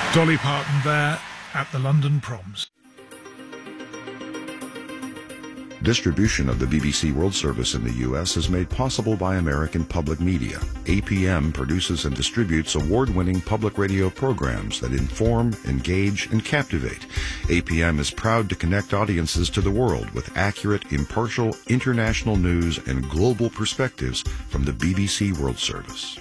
Dolly Parton there at the London Proms. Distribution of the BBC World Service in the U.S. is made possible by American Public Media. APM produces and distributes award-winning public radio programs that inform, engage, and captivate. APM is proud to connect audiences to the world with accurate, impartial, international news and global perspectives from the BBC World Service.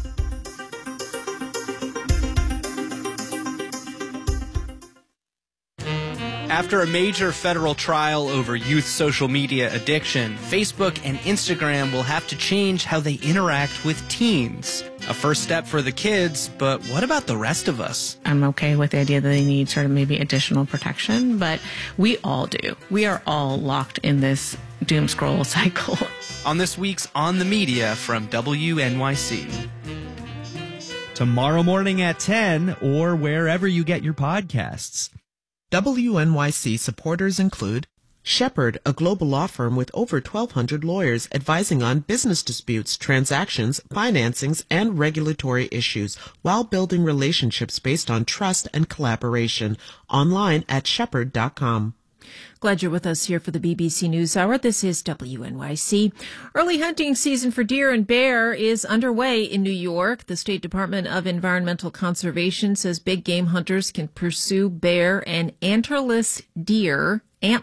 After a major federal trial over youth social media addiction, Facebook and Instagram will have to change how they interact with teens. A first step for the kids, but what about the rest of us? I'm okay with the idea that they need sort of maybe additional protection, but we all do. We are all locked in this doom scroll cycle. On this week's On the Media from WNYC. Tomorrow morning at 10 or wherever you get your podcasts. WNYC supporters include Shepherd, a global law firm with over 1,200 lawyers advising on business disputes, transactions, financings, and regulatory issues while building relationships based on trust and collaboration. Online at shepherd.com. Glad you're with us here for the BBC NewsHour. This is WNYC. Early hunting season for deer and bear is underway in New York. The State Department of Environmental Conservation says big game hunters can pursue bear and antlerless deer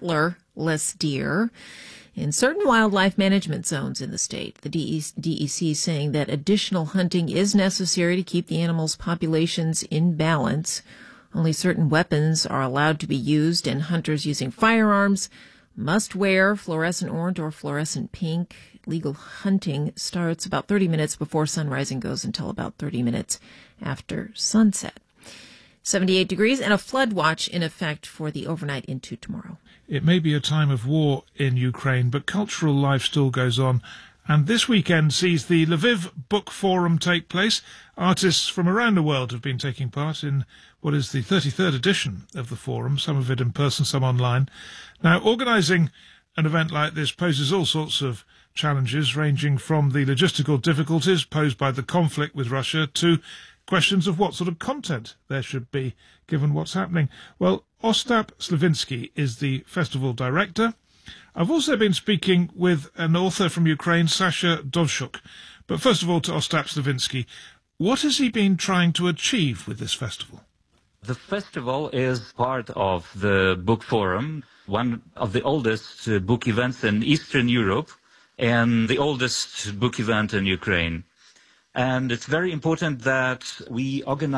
in certain wildlife management zones in the state. The DEC saying that additional hunting is necessary to keep the animals' populations in balance. Only certain weapons are allowed to be used, and hunters using firearms must wear fluorescent orange or fluorescent pink. Legal hunting starts about 30 minutes before sunrise and goes until about 30 minutes after sunset. 78 degrees and a flood watch in effect for the overnight into tomorrow. It may be a time of war in Ukraine, but cultural life still goes on. And this weekend sees the Lviv Book Forum take place. Artists from around the world have been taking part in what is the 33rd edition of the forum, some of it in person, some online. Now, organising an event like this poses all sorts of challenges, ranging from the logistical difficulties posed by the conflict with Russia to questions of what sort of content there should be, given what's happening. Well, Ostap Slavinsky is the festival director. I've also been speaking with an author from Ukraine, Sasha Dovshuk. But first of all, to Ostap Slavinsky, what has he been trying to achieve with this festival? The festival is part of the Book Forum, one of the oldest book events in Eastern Europe and the oldest book event in Ukraine. And it's very important that we organize